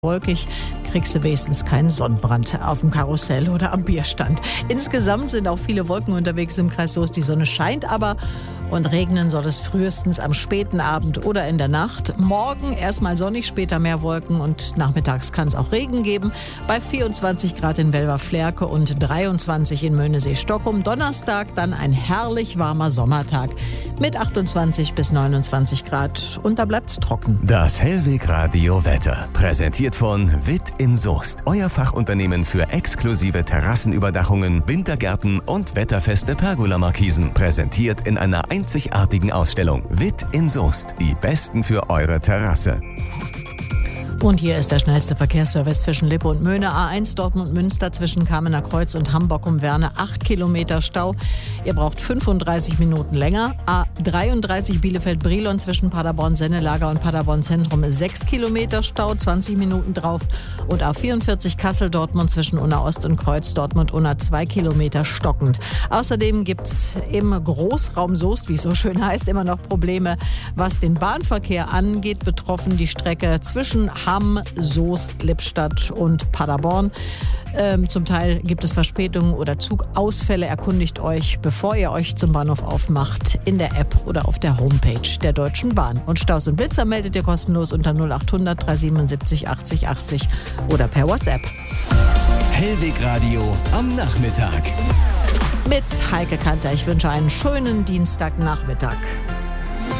wolkig, kriegst du wenigstens keinen Sonnenbrand auf dem Karussell oder am Bierstand. Insgesamt sind auch viele Wolken unterwegs im Kreis Soest. Die Sonne scheint aber und regnen soll es frühestens am späten Abend oder in der Nacht. Morgen erstmal sonnig, später mehr Wolken und nachmittags kann es auch Regen geben. Bei 24 Grad in Welver-Flerke und 23 in Möhnesee-Stockholm. Donnerstag dann ein herrlich warmer Sommertag mit 28 bis 29 Grad und da bleibt's trocken. Das Hellweg Radio Wetter, präsentiert von Witt in Soest. Euer Fachunternehmen für exklusive Terrassenüberdachungen, Wintergärten und wetterfeste Pergola-Markisen. Präsentiert in einer einzigartigen Ausstellung. Witt in Soest. Die Besten für eure Terrasse. Und hier ist der schnellste Verkehrsservice zwischen Lippe und Möhne. A1 Dortmund-Münster zwischen Kamener Kreuz und Hamburg um Werne 8 Kilometer Stau. Ihr braucht 35 Minuten länger. A33 Bielefeld-Brilon zwischen Paderborn-Sennelager und Paderborn-Zentrum 6 Kilometer Stau, 20 Minuten drauf. Und A44 Kassel-Dortmund zwischen Unna Ost und Kreuz Dortmund-Unna 2 Kilometer stockend. Außerdem gibt's im Großraum Soest, wie es so schön heißt, immer noch Probleme, was den Bahnverkehr angeht. Betroffen die Strecke zwischen Hamm, Soest, Lippstadt und Paderborn. Zum Teil gibt es Verspätungen oder Zugausfälle. Erkundigt euch, bevor ihr euch zum Bahnhof aufmacht, in der App oder auf der Homepage der Deutschen Bahn. Und Staus und Blitzer meldet ihr kostenlos unter 0800 377 80 80 oder per WhatsApp. Hellweg Radio am Nachmittag. Mit Heike Kanter. Ich wünsche einen schönen Dienstagnachmittag.